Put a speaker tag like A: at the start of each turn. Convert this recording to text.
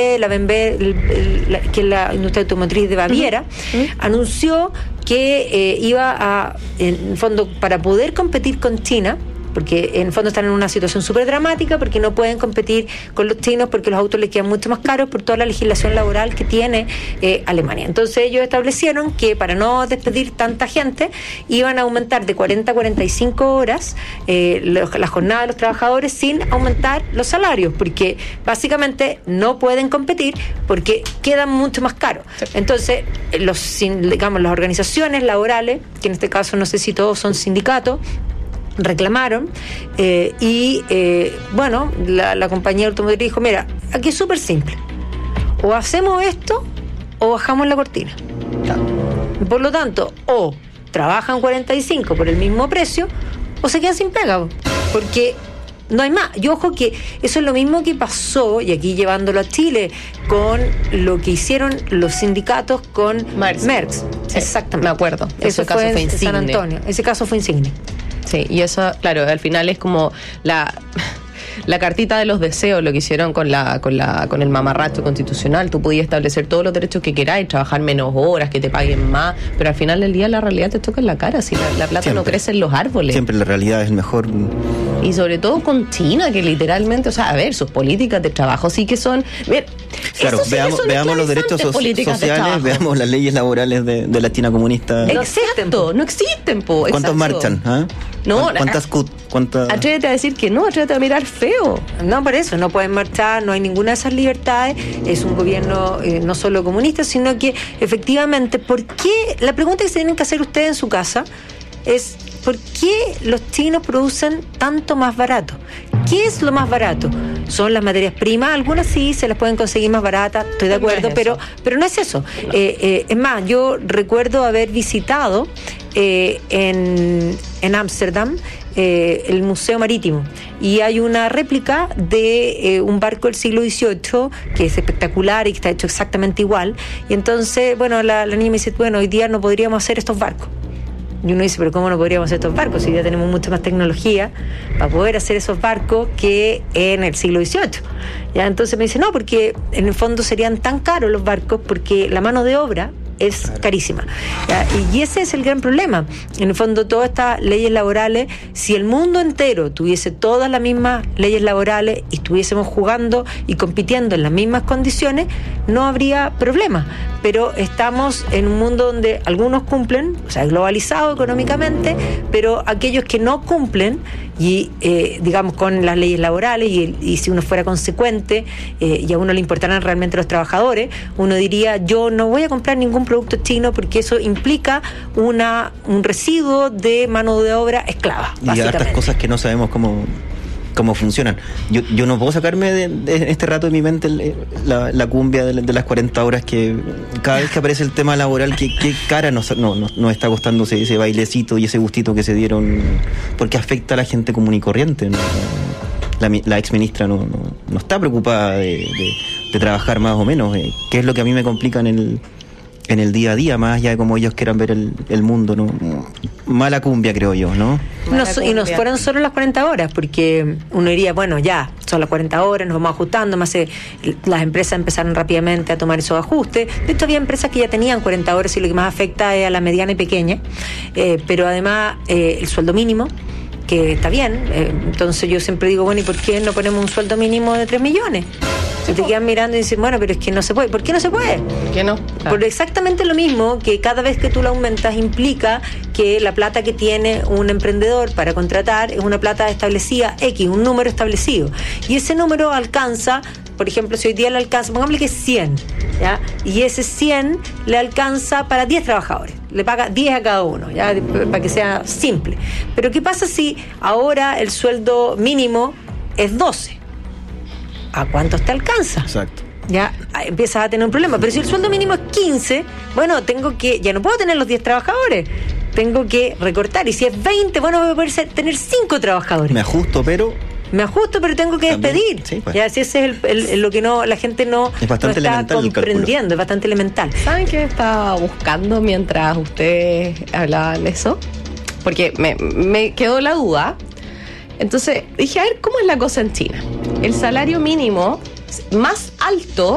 A: la BMW, que es la industria automotriz de Baviera, anunció que iba a, en el fondo, para poder competir con China, porque en el fondo están en una situación súper dramática, porque no pueden competir con los chinos, porque los autos les quedan mucho más caros por toda la legislación laboral que tiene Alemania. Entonces ellos establecieron que para no despedir tanta gente, iban a aumentar de 40 a 45 horas la jornada de los trabajadores sin aumentar los salarios, porque básicamente no pueden competir porque quedan mucho más caros. Entonces las organizaciones laborales, que en este caso no sé si todos son sindicatos, reclamaron la compañía automotriz dijo, mira, aquí es súper simple, o hacemos esto o bajamos la cortina. Por lo tanto, o trabajan 45 por el mismo precio o se quedan sin pega, porque no hay más. Y ojo que eso es lo mismo que pasó, y aquí llevándolo a Chile, con lo que hicieron los sindicatos con Merck. Sí, exactamente.
B: Me acuerdo.
A: Ese caso fue en San Antonio. Ese caso fue insigne.
B: Sí, y eso, claro, al final es como la cartita de los deseos, lo que hicieron con el mamarracho constitucional. Tú podías establecer todos los derechos que queráis, trabajar menos horas, que te paguen más, pero al final del día la realidad te toca en la cara. Si la plata siempre no crece en los árboles.
C: Siempre la realidad es mejor.
B: Y sobre todo con China, que literalmente, o sea, a ver, sus políticas de trabajo sí que son...
C: Claro, veamos los derechos sociales, veamos las leyes laborales de la China comunista.
B: No existen, po.
C: ¿Cuántos marchan?
B: No,
C: ¿Cuántas?
B: Atrévete a decir que no, atrévete a mirar feo.
A: No, por eso, no pueden marchar, no hay ninguna de esas libertades. Es un gobierno no solo comunista, sino que efectivamente, ¿por qué? La pregunta que se tienen que hacer ustedes en su casa es: ¿por qué los chinos producen tanto más barato? ¿Qué es lo más barato? Son las materias primas, algunas sí se las pueden conseguir más baratas, estoy de acuerdo, pero no es eso. No. Es más, yo recuerdo haber visitado en Ámsterdam el Museo Marítimo, y hay una réplica de un barco del siglo XVIII que es espectacular y que está hecho exactamente igual, y entonces, la niña me dice, hoy día no podríamos hacer estos barcos. Y uno dice, pero ¿cómo no podríamos hacer estos barcos si ya tenemos mucha más tecnología para poder hacer esos barcos que en el siglo XVIII? Ya, entonces me dice, no, porque en el fondo serían tan caros los barcos porque la mano de obra es carísima. ¿Ya? Y ese es el gran problema. En el fondo, todas estas leyes laborales, si el mundo entero tuviese todas las mismas leyes laborales y estuviésemos jugando y compitiendo en las mismas condiciones, no habría problema. Pero estamos en un mundo donde algunos cumplen, o sea, globalizado económicamente, pero aquellos que no cumplen, y con las leyes laborales, y si uno fuera consecuente y a uno le importaran realmente los trabajadores, uno diría, yo no voy a comprar ningún producto chino porque eso implica un residuo de mano de obra esclava,
C: y hartas cosas que no sabemos cómo funcionan. Yo no puedo sacarme de este rato de mi mente la cumbia de las 40 horas, que cada vez que aparece el tema laboral, qué cara nos está costando ese bailecito y ese gustito que se dieron, porque afecta a la gente común y corriente, ¿no? La ex ministra no está preocupada de trabajar más o menos, que es lo que a mí me complica en el día a día, más allá de cómo ellos quieran ver el mundo, ¿no? Mala cumbia, creo yo, ¿no?
A: Y no fueron solo las 40 horas, porque uno diría, ya, son las 40 horas, nos vamos ajustando, las empresas empezaron rápidamente a tomar esos ajustes. De hecho, había empresas que ya tenían 40 horas y lo que más afecta es a la mediana y pequeña, pero además el sueldo mínimo, que está bien, entonces yo siempre digo, ¿y por qué no ponemos un sueldo mínimo de 3 millones? Y te quedan mirando y dicen, pero es que no se puede. ¿Por qué no se puede?
B: ¿Por qué no? Claro.
A: Por exactamente lo mismo, que cada vez que tú lo aumentas implica que la plata que tiene un emprendedor para contratar es una plata establecida, un número establecido. Y ese número alcanza, por ejemplo, si hoy día le alcanza, pongámosle que es 100, ¿ya? Y ese 100 le alcanza para 10 trabajadores. Le paga 10 a cada uno, ¿ya? Para que sea simple. Pero ¿qué pasa si ahora el sueldo mínimo es 12? ¿A cuántos te alcanza?
C: Exacto.
A: Ya empiezas a tener un problema. Pero si el sueldo mínimo es 15, ya no puedo tener los 10 trabajadores. Tengo que recortar. Y si es 20, voy a poder tener 5 trabajadores.
C: Me ajusto, pero
A: tengo que despedir.
C: Sí, pues.
A: Ya, si ese es lo que la gente no está comprendiendo. Es bastante elemental.
B: ¿Saben qué estaba buscando mientras ustedes hablaban de eso? Porque me quedó la duda. Entonces dije, a ver, ¿cómo es la cosa en China? El salario mínimo más alto